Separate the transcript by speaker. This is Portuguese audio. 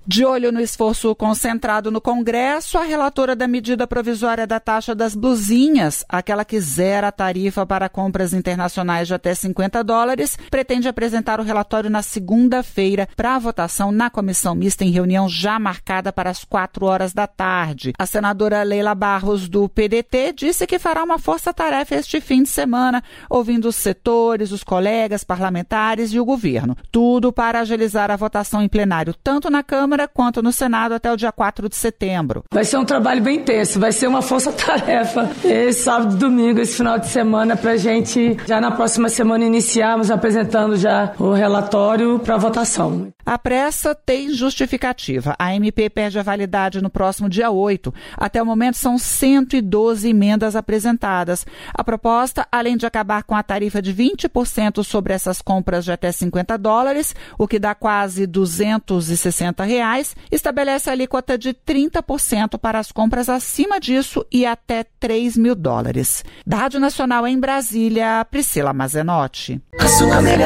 Speaker 1: De olho no esforço concentrado no Congresso, a relatora da medida provisória da taxa das blusinhas, aquela que zera a tarifa para compras internacionais de até $50, pretende apresentar o relatório na segunda-feira para votação na comissão mista em reunião já marcada para as 4 da tarde. A senadora Leila Barros, do PDT, disse que fará uma força-tarefa este fim de semana, ouvindo os setores, os colegas parlamentares e o governo. Tudo para agilizar a votação em plenário, tanto na Câmara quanto no Senado até o dia 4 de setembro.
Speaker 2: Vai ser um trabalho bem intenso, vai ser uma força-tarefa esse sábado e domingo, esse final de semana, para a gente já na próxima semana iniciarmos apresentando já o relatório para votação.
Speaker 1: A pressa tem justificativa. A MP perde a validade no próximo dia 8. Até o momento são 112 emendas apresentadas. A proposta, além de acabar com a tarifa de 20% sobre essas compras de até $50, o que dá quase R$260, estabelece a alíquota de 30% para as compras acima disso e até $3.000. Da Rádio Nacional em Brasília, Priscila Mazenotti.
Speaker 3: A sua melhor